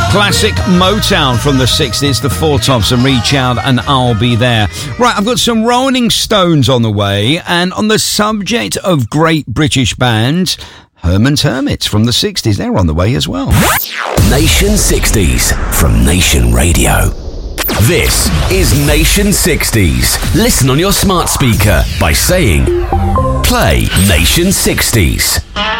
Classic Motown from the 60s, the Four Tops and Reach Out and I'll Be There. Right, I've got some Rolling Stones on the way, and on the subject of great British bands, Herman's Hermits from the 60s, they're on the way as well. Nation 60s from Nation Radio. This is Nation 60s. Listen on your smart speaker by saying, play Nation 60s.